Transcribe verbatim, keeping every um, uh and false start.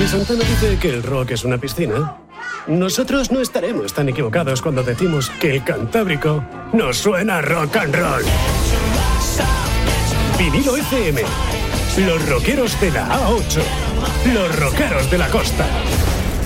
Si Santana dice que el rock es una piscina, nosotros no estaremos tan equivocados cuando decimos que el Cantábrico nos suena a rock and roll. Vinilo F M. Los rockeros de la A ocho. Los rockeros de la costa.